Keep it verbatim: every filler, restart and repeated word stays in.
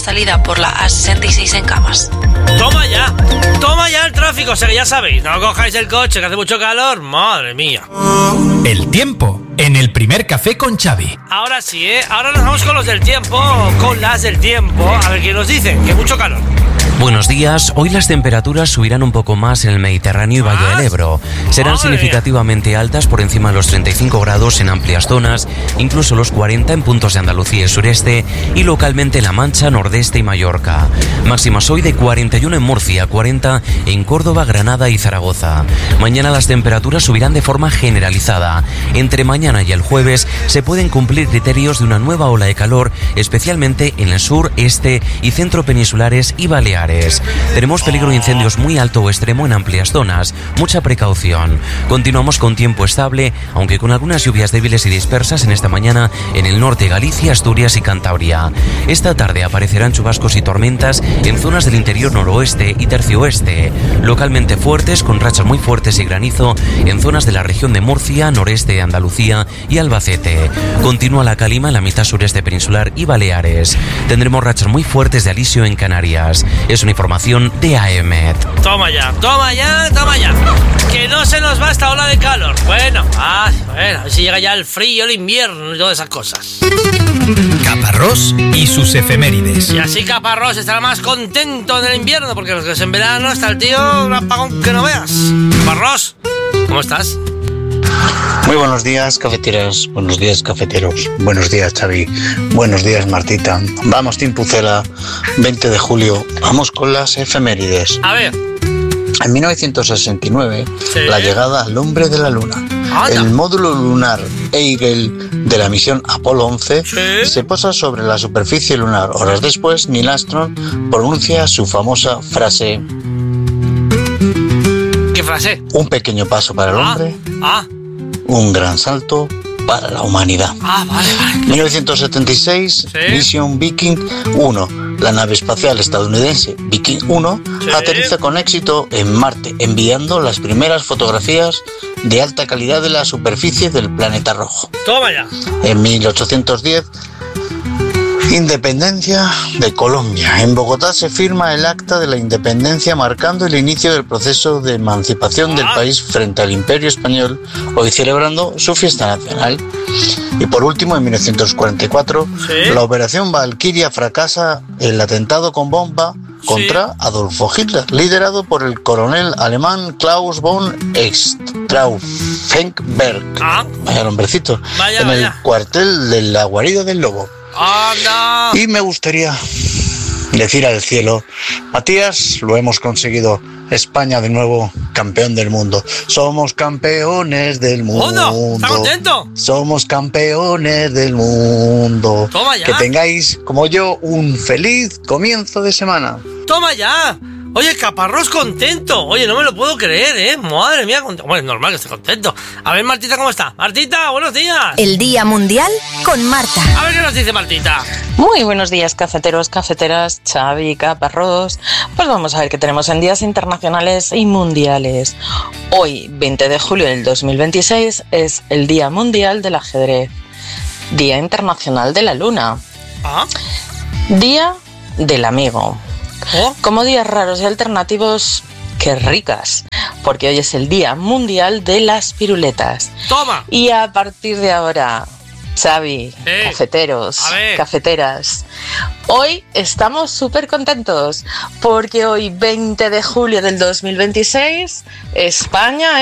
salida por la A sesenta y seis en Camas. ¡Toma ya! ¡Toma ya el tráfico! O sea que ya sabéis, no cojáis el coche, que hace mucho calor. ¡Madre mía! El tiempo en el primer café con Xavi. Ahora sí, ¿eh? Ahora nos vamos con los del tiempo, con las del tiempo. A ver qué nos dicen, que mucho calor. Buenos días, hoy las temperaturas subirán un poco más en el Mediterráneo y Valle del Ebro. Serán significativamente altas por encima de los treinta y cinco grados en amplias zonas, incluso los cuarenta en puntos de Andalucía y sureste y localmente en La Mancha, Nordeste y Mallorca. Máximas hoy de cuarenta y uno en Murcia, cuarenta en Córdoba, Granada y Zaragoza. Mañana las temperaturas subirán de forma generalizada. Entre mañana y el jueves se pueden cumplir criterios de una nueva ola de calor, especialmente en el sur, este y centro peninsulares y Baleares. Tenemos peligro de incendios muy alto o extremo en amplias zonas. Mucha precaución. Continuamos con tiempo estable, aunque con algunas lluvias débiles y dispersas en esta mañana en el norte de Galicia, Asturias y Cantabria. Esta tarde aparecerán chubascos y tormentas en zonas del interior noroeste y tercioeste, localmente fuertes con rachas muy fuertes y granizo en zonas de la región de Murcia, noreste de Andalucía y Albacete. Continúa la calima en la mitad sureste peninsular y Baleares. Tendremos rachas muy fuertes de alisio en Canarias. Es una información de A E M E T. Toma ya, toma ya, toma ya. Que no se nos va esta ola de calor. Bueno, ah, bueno, a ver si llega ya el frío, el invierno y todas esas cosas. Caparrós y sus efemérides. Y así Caparrós estará más contento en el invierno, porque los que es en verano está el tío un apagón que no veas. Caparrós, ¿cómo estás? Muy buenos días, cafeteras. Buenos días, cafeteros. Buenos días, Xavi. Buenos días, Martita. Vamos, Team Pucela, veinte de julio. Vamos con las efemérides. A ver. En mil novecientos sesenta y nueve, sí. La llegada al hombre de la Luna. ¡Anda! El módulo lunar Eagle de la misión Apolo once, ¿sí?, se posa sobre la superficie lunar. Horas después, Neil Armstrong pronuncia su famosa frase. ¿Qué frase? Un pequeño paso para el ah, hombre. Ah. Un gran salto para la humanidad. Ah, vale, vale. mil novecientos setenta y seis, ¿sí?, Mission Viking uno. La nave espacial estadounidense Viking uno, ¿sí?, aterriza con éxito en Marte, enviando las primeras fotografías de alta calidad de la superficie del planeta rojo. Toma ya. En mil ochocientos diez, Independencia de Colombia. En Bogotá se firma el Acta de la Independencia, marcando el inicio del proceso de emancipación ah. del país frente al Imperio Español, hoy celebrando su fiesta nacional. Y por último, en mil novecientos cuarenta y cuatro, ¿sí?, la Operación Valquiria fracasa el atentado con bomba contra sí. Adolfo Hitler, liderado por el coronel alemán Klaus von Stauffenberg. Ah. Vaya nombrecito. Vaya, en vaya. el cuartel de la guarida del Lobo. ¡Anda! Y me gustaría decir al cielo, Matías, lo hemos conseguido. España de nuevo campeón del mundo. Somos campeones del mundo. ¡Oh, no! ¿Está contento? Somos campeones del mundo. Toma ya. Que tengáis, como yo, un feliz comienzo de semana. Toma ya. Oye, Caparrós contento. Oye, no me lo puedo creer, ¿eh? Madre mía. Cont- bueno, es normal que esté contento. A ver, Martita, ¿cómo está? Martita, buenos días. El Día Mundial con Marta. A ver qué nos dice Martita. Muy buenos días, cafeteros, cafeteras, Xavi, Caparrós. Pues vamos a ver qué tenemos en días internacionales y mundiales. Hoy, veinte de julio del dos mil veintiséis, es el Día Mundial del Ajedrez. Día Internacional de la Luna. ¿Ah? Día del Amigo. ¿Oh? Como días raros y alternativos, qué ricas, porque hoy es el Día Mundial de las Piruletas. ¡Toma! Y a partir de ahora, Xavi, eh, cafeteros, cafeteras, hoy estamos súper contentos, porque hoy, veinte de julio del dos mil veintiséis, España